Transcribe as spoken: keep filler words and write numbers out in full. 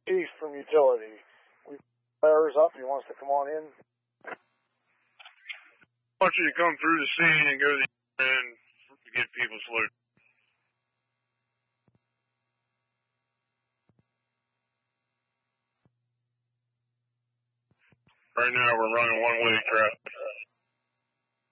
East from utility. We fires up. He wants to come on in. I want you to come through the scene and go to the end to get people saluted. Right now we're running one-way traffic.